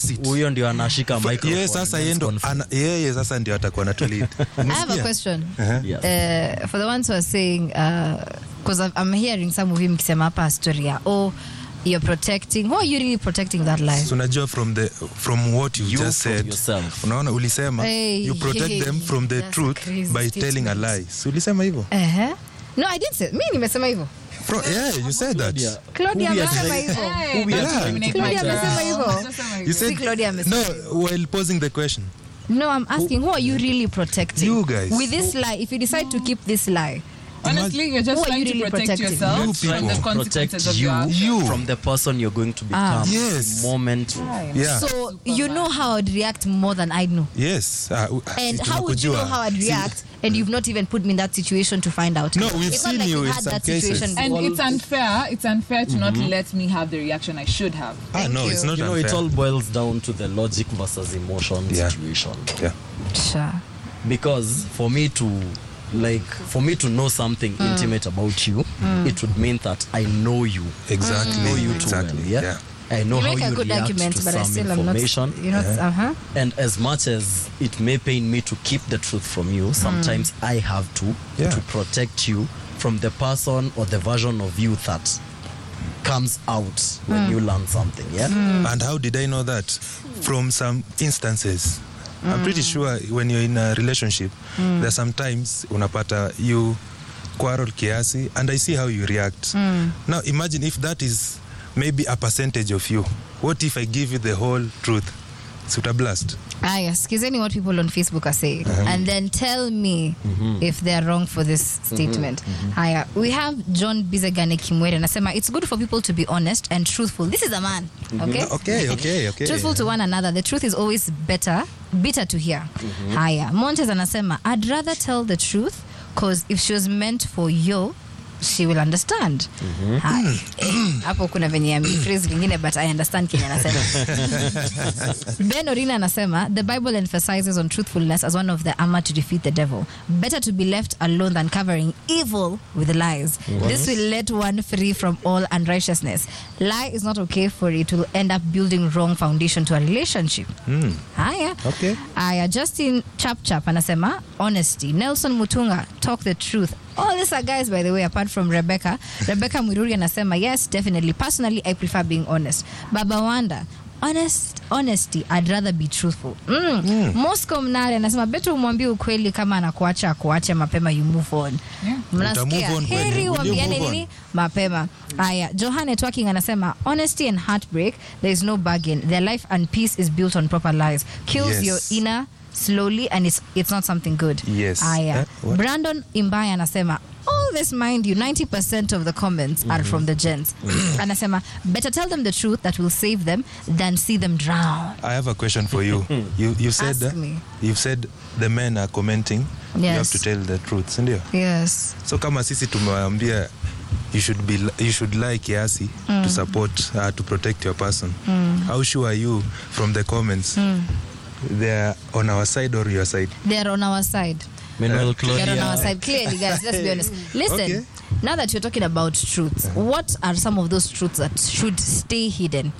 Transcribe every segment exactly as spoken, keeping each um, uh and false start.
that's it. Huyo ndio anashika microphone. Yeye sasa yendo yeye sasa ndio atakuwa na lead. I have a question. Uh-huh. Yes. Uh, for the ones who are saying because uh, I'm hearing some of him kisema hapa story ya oh you're protecting. Who are you really protecting that life? So unajua from the from what you, You just from said. yourself. Unaona ulisema Hey, you protect hey, them from the that's truth a crazy by statement. telling a lie. So ulisema hivyo? Uh-huh. No, I didn't say. Mimi nimesema hivyo. From, yeah, you said that. Claudia amesema hivyo. Claudia amesema hivyo. You said Si Claudia amesema. no while posing the question. No, I'm asking who are you really protecting? You guys. With this lie, if you decide to keep this lie. Honestly, you're just Who are trying you to really protect protecting? yourself You from the people. consequences Protect of you, your actions. You. from the person you're going to become. Ah. Yes. Moment. Yeah. So you know how I'd react more than I know. Yes. Uh, And how would you know how I'd react? And you've not even put me in that situation to find out. No, we've It's not seen like you you've in had some that cases. situation And before. it's unfair. It's unfair to not let me have the reaction I should have. Ah, no, you. it's not You know, unfair. it all boils down to the logic versus emotion Yeah. situation. Yeah. Sure. Because for me to like for me to know something mm. intimate about you, mm. it would mean that I know you. Exactly. I know you too exactly. well. Yeah. yeah. I know You how make you a good react argument, to but I some still am not. information. You know, uh huh. And as much as it may pain me to keep the truth from you, sometimes mm. I have to Yeah. to protect you from the person or the version of you that comes out when mm. you learn something. Yeah. Mm. And how did I know that? From some instances. Mm. I'm pretty sure when you're in a relationship, mm. there's sometimes unapata you quarrel kiasi, and I see how you react. Mm. Now imagine if that is maybe a percentage of you. What if I give you the whole truth? Suta blast. Ah, yes. Skizeni what people on Facebook are saying. Uh-huh. And then tell me mm-hmm. if they're wrong for this statement. Mm-hmm. Haya, we have John Bizagane Kimwere. Anasema, it's good for people to be honest and truthful. This is a man. Okay? Mm-hmm. Okay, okay, okay. Truthful to one another. The truth is always better, bitter to hear. Mm-hmm. Haya, Montes anasema, I'd rather tell the truth because if she was meant for you, she will understand. Mm-hmm. Hapo kuna venye ya phrase vingine, but I understand Kenya anasema. Ben Orina anasema, the Bible emphasizes on truthfulness as one of the armor to defeat the devil. Better to be left alone than covering evil with lies. What? This will let one free from all unrighteousness. Lie is not okay, for it will end up building wrong foundation to a relationship. Mm. Haya. Okay. Aya, Justin Chap Chap anasema, honesty. Nelson Mutunga, talk the truth. All these are guys, by the way, apart from Rebecca. Rebecca Mwiruri anasema, yes, definitely. Personally, I prefer being honest. Baba Wanda, honest, honesty, I'd rather be truthful. Mm. Mm. Moscow Mnare anasema, better umwambie ukweli kama anakuacha akuache mapema, you move on. Yeah. Mnasikia, heri uambiane nini mapema. Aya, Johanne Twaking anasema, honesty and heartbreak, there is no bargain. Their life and peace is built on proper lies. Kills yes. your inner slowly, and it's it's not something good. Yes. Aya. Uh, Brandon Imbaya anasema, all this, mind you, ninety percent of the comments mm-hmm. are from the gents. Mm-hmm. Anasema, better tell them the truth that will save them than see them drown. I have a question for you. you you said Ask me. You've said the men are commenting. Yes. You have to tell the truth, sindio? Yes. So kama sisi tumewaambia you should be you should lie kiasi mm. to support uh, to protect your person. Mm. How sure are you from the comments? Mm. They're on our side or your side? They're on our side. Meanwhile, Claudia. They're on our side. Clearly, guys, let's be honest. Listen, okay. Now that you're talking about truths, uh-huh. what are some of those truths that should stay hidden?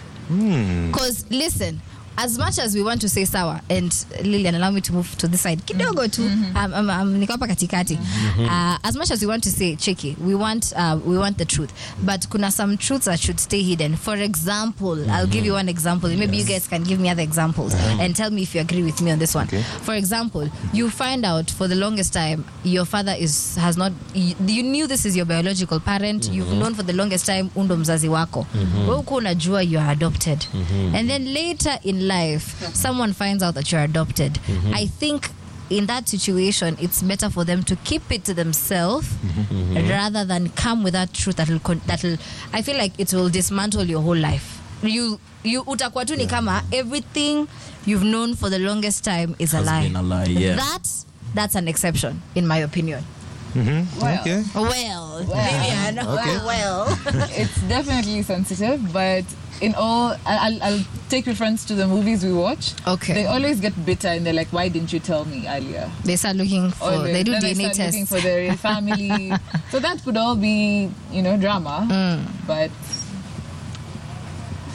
Because, mm. listen, as much as we want to say sour, and Lillian, allow me to move to this side. Kidogo tu, um, um, um, niko hapa katikati. Uh, as much as we want to say cheeky, we want uh, we want the truth. But kuna some truths that should stay hidden. For example, mm-hmm. I'll give you one example. Maybe yes. you guys can give me other examples mm-hmm. and tell me if you agree with me on this one. Okay. For example, you find out for the longest time your father is has not. You, you knew this is your biological parent. Mm-hmm. You've known for the longest time undo mzazi wako. Wewe uko unajua you are adopted, mm-hmm. and then later in life someone finds out that you're adopted. Mm-hmm. I think in that situation it's better for them to keep it to themselves mm-hmm. rather than come with that truth that'll that'll I feel like it will dismantle your whole life. You you utakuwa tu ni kama everything you've known for the longest time is a lie. A lie yeah. That that's an exception in my opinion. Mm-hmm. Well, okay. Well, Vivian, well, okay. well. It's definitely sensitive, but in all, I'll, I'll take reference to the movies we watch. Okay. They always get bitter and they're like, why didn't you tell me earlier? They start looking for, they, they do then D N A they start tests. looking for their family. So that could all be, you know, drama. Mm. But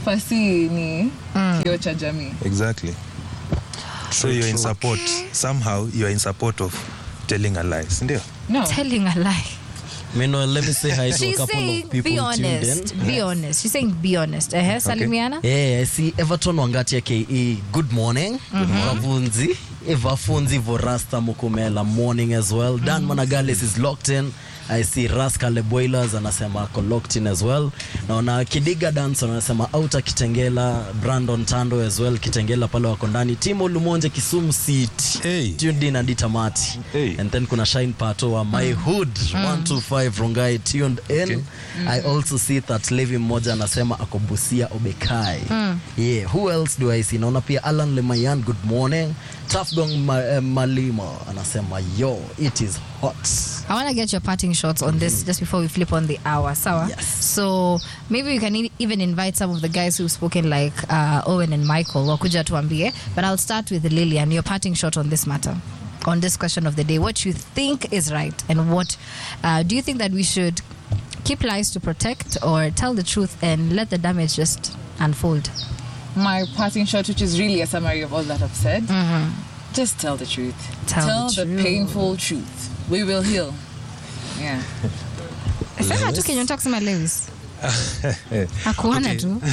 fasihi ni kioo cha jamii. Exactly. So you're in support. Somehow you're in support of telling a lie. Ndio? No. Telling a lie. Meanwhile, let me say hi to a She's couple saying, of people be tuned honest. in. Be honest. She's saying, be honest. Uh-huh. Salimiana? Yeah, I see Everton Wangati K E. Good morning. Mavunzi. Eva Funzi Vorasta Mukumela. Morning as well. Dan Managales is locked in. I see Rascal Boilers anasema ako locked in as well. Naona Kidiga Dance anasema Outer Kitengela, Brandon Tando as well, Kitengela pale wako ndani. Timo Lumonje Kisumu City. Hey. Tuned in and Itamati. Hey. And then kuna Shine Pato wa My Hood one two five Rongai tuned in. Okay. I also see that Levi mmoja anasema ako Busia Obekai. Yeah, who else do I see? Naona pia Alan Lemayan, good morning. Tafgong Ma, uh, Malimo anasema yo, it is hot. I want to get your parting shots on this just before we flip on the hour. Sawa? Yes. So maybe we can e- even invite some of the guys who've spoken, like uh, Owen and Michael, wakuja tuambie. But I'll start with Lillian, your parting shot on this matter, on this question of the day. What you think is right, and what uh, do you think that we should keep lies to protect, or tell the truth and let the damage just unfold? My parting shot, which is really a summary of all that I've said, just tell the truth. Tell the the, truth. painful truth. We will heal. Yeah. Sema tu kenye unataka kusema Lewis. Hakuona Okay. tu.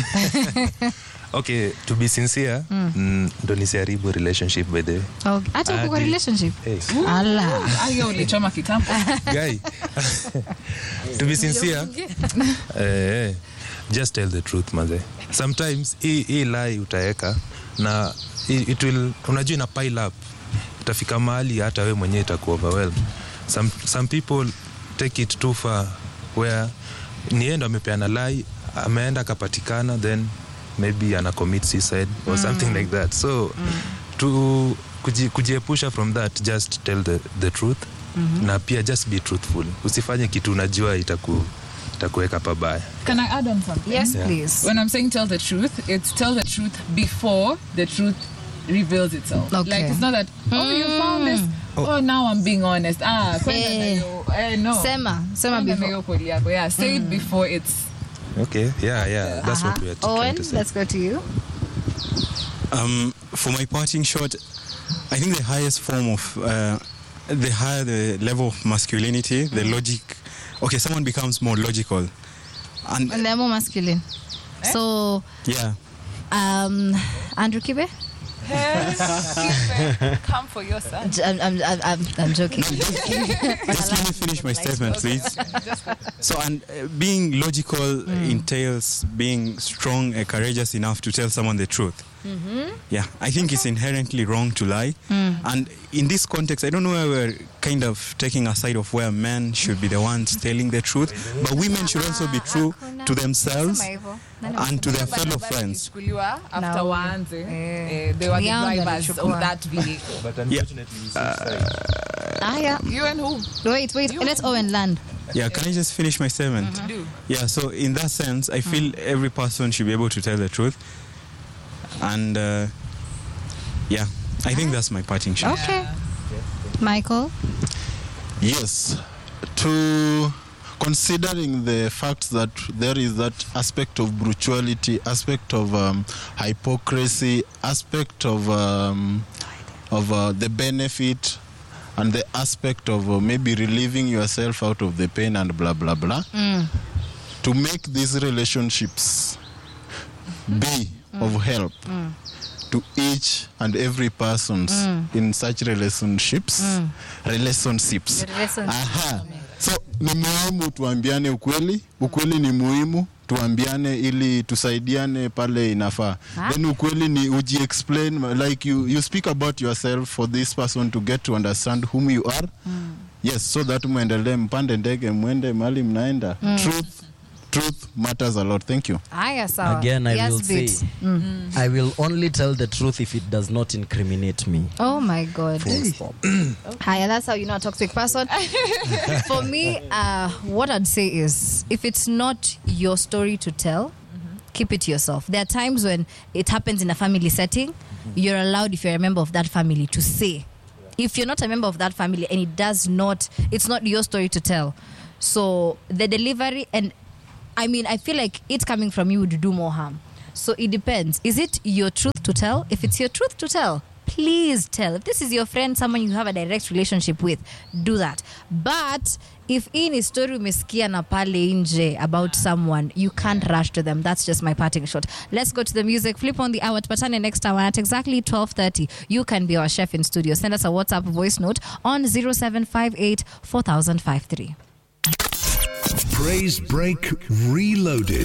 Okay, to be sincere, mm, ndo nisiharibu relationship by the way. Okay. Hata uko kwa Adi. relationship. Hey. Ala. Ayo ulichoma kitambo. Guy, to be sincere, eh, just tell the truth maze. Sometimes hii hii lie utaeka na it it will, unajua ina pile up, utafika mahali hata wewe mwenyewe itakuwa overwhelmed. Some some people take it too far where nienda amepeana lie, ameenda akapatikana, then maybe ana commit suicide or something like that. So to kuji, kujiepusha from that, just tell the the truth. Na pia just be truthful. Usifanye kitu unajua itaku itakuweka pabaya. Can I add on something? Yes, Yeah. please. When I'm saying tell the truth, it's tell the truth before the truth reveals itself. Okay. Like it's not that, oh, you found this. Oh, now I'm being honest. Ah, kwenda na Eh. hiyo- eh, no. Sema, sema Kwenda na before. hiyo kweli yako. Yeah, say it before it's. Okay, yeah, yeah, that's what we are Owen, trying to say. let's go to you. Um, for my parting shot, I think the highest form of, uh, the higher the level of masculinity, the logic. Okay, someone becomes more logical, and And they're more masculine. So, yeah, um, Andrew Kibe? Come for your son. J- I'm, I'm, I'm, I'm, I'm joking. just let me finish my statement, please. So, and uh, being logical entails being strong and courageous enough to tell someone the truth. Yeah, I think it's inherently wrong to lie. And in this context, I don't know why we're kind of taking a side of where men should be the ones telling the truth, but women should also be true to themselves and to their fellow friends. After No. waanze, Eh. eh, they were the Yangu drivers alichukua. of that vehicle. But unfortunately, you switch Ah, yeah. You and who? Wait, wait. Let Owen land. Yeah, can I just finish my statement? Do. Yeah, so in that sense, I feel every person should be able to tell the truth. And uh, yeah, I think that's my parting shot. Okay. Michael? Yes, to considering the fact that there is that aspect of brutality, aspect of um, hypocrisy, aspect of um, of uh, the benefit, and the aspect of uh, maybe relieving yourself out of the pain and blah blah blah. To make these relationships be of help to each and every persons in such relationships relationships Relationships. aha so ni muhimu tuambiane ukweli ukweli ni muhimu tuambiane ili tusaidiane pale inafaa Ah. then ukweli ni uji explain like you you speak about yourself for this person to get to understand whom you are yes so that muendelee mpande ndege mwende mahali mnaenda truth truth matters a lot. Thank you. Aya, sawa. Again, I Yes, will Bit. say, I will only tell the truth if it does not incriminate me. Oh my God. Full stop. Hi, that's how you know a toxic person. For me, uh, what I'd say is, if it's not your story to tell, keep it to yourself. There are times when it happens in a family setting, you're allowed, if you're a member of that family, to say. If you're not a member of that family and it does not, it's not your story to tell. So the delivery, and I mean, I feel like it coming from you would do more harm. So it depends. Is it your truth to tell? If it's your truth to tell, please tell. If this is your friend, someone you have a direct relationship with, do that. But if in a story umesikia na pale nje about someone, you can't rush to them. That's just my parting shot. Let's go to the music. Flip on the hour. Tupatane next hour at exactly twelve thirty. You can be our chef in studio. Send us a WhatsApp voice note on zero seven five eight four thousand fifty-three. Praise Break Reloaded.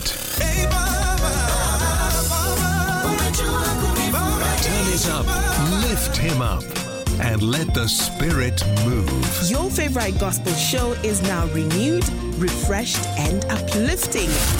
Turn it up, lift him up, and let the Spirit move. Your favorite gospel show is now renewed, refreshed, and uplifting.